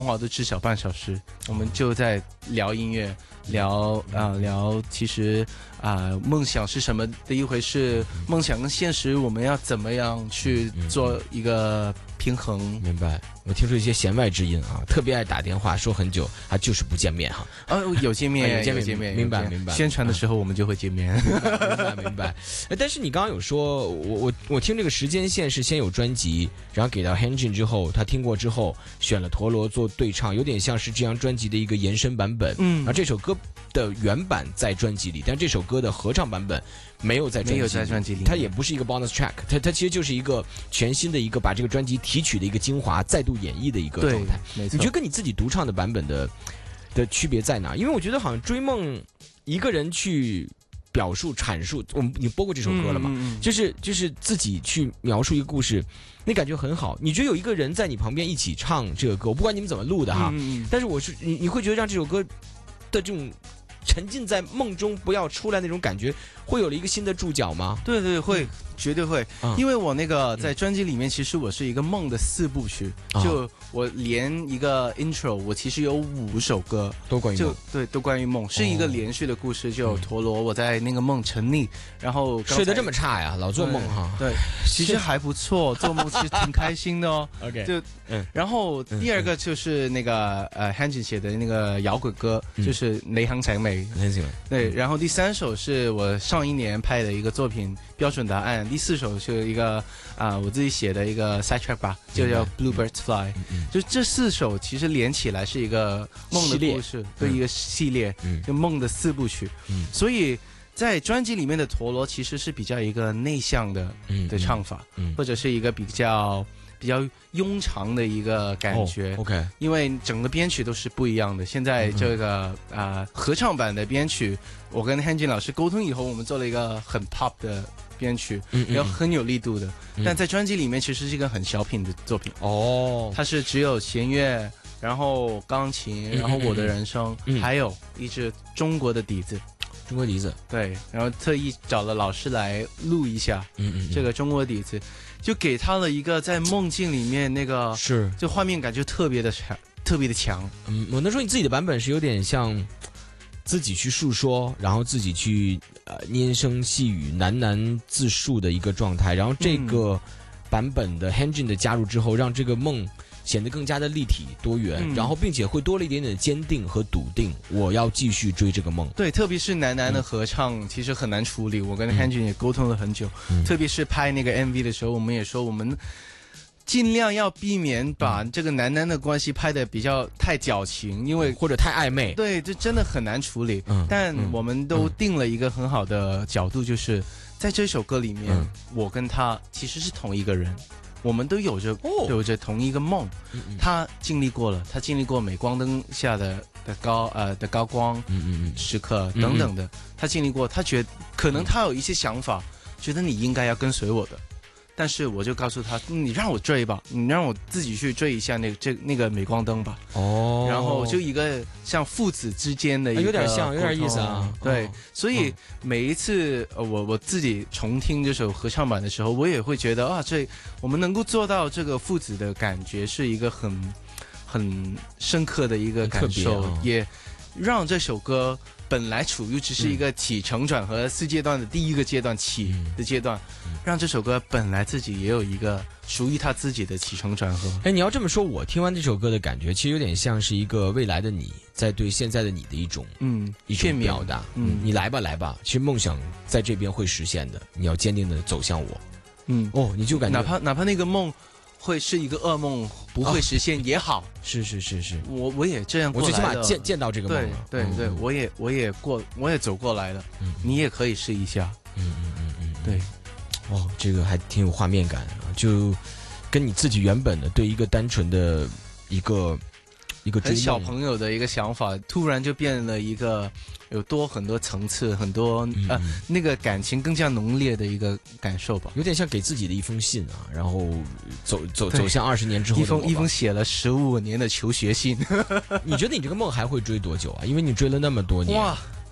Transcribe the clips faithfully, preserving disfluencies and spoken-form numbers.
话都至少半小时，我们就在聊音乐，聊啊、呃、聊，其实啊、呃、梦想是什么的一回事，梦想跟现实我们要怎么样去做一个平衡。 明白。我听出一些弦外之音啊，特别爱打电话说很久，他就是不见面哈。 哦，有见面， 有见面， 有见面， 明白明白。 宣传的时候我们就会见面， 明白明白。但是你刚刚有说，我我我听这个时间线是先有专辑，然后给到 Hanjin 之后，他听过之后选了陀螺做对唱，有点像是这张专辑的一个延伸版本。嗯，然后这首歌的原版在专辑里，但这首歌的合唱版本没有在专辑里， 没有在专辑里， 它也不是一个 bonus track， 它它其实就是一个全新的一个把这个专辑提取的一个精华再度演绎的一个状态。 没错。 你觉得跟你自己独唱的版本的的区别在哪？因为我觉得好像追梦一个人去表述阐述，我们你播过这首歌了吗？嗯嗯嗯，就是就是自己去描述一个故事，那感觉很好。你觉得有一个人在你旁边一起唱这个歌，我不管你们怎么录的哈，嗯嗯，但是我是你你会觉得让这首歌的这种沉浸在梦中不要出来那种感觉，会有了一个新的注脚吗？ 对对，会，嗯，绝对会，嗯，因为我那个在专辑里面，其实我是一个梦的四部曲，嗯，就我连一个 intro， 我其实有五首歌都关于梦， 就对，都关于梦，是一个连续的故事。就陀螺，我在那个梦沉溺，然后睡得这么差呀，老做梦哈。 对，其实还不错，做梦其实挺开心的哦。 OK， 就嗯，然后第二个就是那个呃 Hanjin 写的那个摇滚歌，就是《你很醒未》。 很醒未。 对，然后第三首是我上一年拍的一个作品《标准答案》，第四首是一个啊、呃、我自己写的一个 side track 吧，就叫 Bluebirds Fly，嗯，就这四首其实连起来是一个梦的故事，对，一个系列，嗯，就梦的四部曲，嗯，所以在专辑里面的陀螺其实是比较一个内向的的唱法，嗯，或者是一个比较比较庸长的一个感觉， 哦 OK， 因为整个编曲都是不一样的。现在这个啊、嗯呃、合唱版的编曲，我跟 Hanjin 老师沟通以后，我们做了一个很 pop 的编曲，嗯嗯，然后很有力度的，嗯，但在专辑里面其实是一个很小品的作品哦，它是只有弦乐，然后钢琴，然后我的人声，嗯嗯，还有一支中国的笛子。 中国笛子， 对，然后特意找了老师来录一下，嗯嗯，这个中国笛子，就给他了一个在梦境里面那个是， 就画面感就特别的强，特别的强。 嗯，我能说你自己的版本是有点像自己去述说，然后自己去呃拈声细语、喃喃自述的一个状态。然后这个版本的 Hanjin 的加入之后，让这个梦显得更加的立体多元，嗯，然后并且会多了一点点的坚定和笃定，我要继续追这个梦。 对，特别是男男的合唱，嗯，其实很难处理，我跟 Hanjin 也沟通了很久，嗯，特别是拍那个 M V 的时候，我们也说我们尽量要避免把这个男男的关系拍得比较太矫情，因为或者太暧昧， 对，这真的很难处理，嗯，但我们都定了一个很好的角度，就是在这首歌里面，嗯，我跟他其实是同一个人，我们都有着，哦，有着同一个梦，嗯嗯，他经历过了，他经历过镁光灯下的的高呃的高光，嗯嗯时刻等等的，嗯嗯，他经历过，他觉得可能他有一些想法，嗯，觉得你应该要跟随我的，但是我就告诉他，嗯，你让我追吧，你让我自己去追一下那个这那个镁光灯吧，哦，然后就一个像父子之间的一个， 有点像，有点意思啊， 对， 哦， 所以每一次呃我我自己重听这首合唱版的时候，我也会觉得啊，这我们能够做到这个父子的感觉，是一个很很深刻的一个感受，哦，也让这首歌本来处于只是一个起承转合四阶段的第一个阶段起的阶段，嗯，让这首歌本来自己也有一个属于他自己的起承转合。 哎，你要这么说，我听完这首歌的感觉，其实有点像是一个未来的你在对现在的你的一种嗯一种表达。嗯，你来吧来吧，其实梦想在这边会实现的，你要坚定的走向我。嗯，哦，你就感觉哪怕哪怕那个梦会是一个噩梦，不会实现也好，哦， 是是是是， 我我也这样过来了， 我最起码见见到这个梦了， 对对对，嗯，我也我也过，我也走过来了，嗯，你也可以试一下，嗯嗯嗯嗯，对， 哦，这个还挺有画面感啊，就跟你自己原本的对一个单纯的一个一个追梦很小朋友的一个想法，突然就变了一个有多很多层次，很多嗯呃那个感情更加浓烈的一个感受吧， 有点像给自己的一封信啊，然后走走走向二十年之后的一封一封写了十五年的求学信。 你觉得你这个梦还会追多久啊？因为你追了那么多年。哇，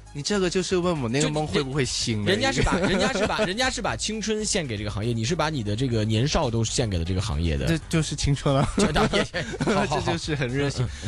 你这个就是问我那个梦会不会醒？ 人家是把人家是把人家是把青春献给这个行业，你是把你的这个年少都献给了这个行业的， 这就是青春了。 这这就是很热情。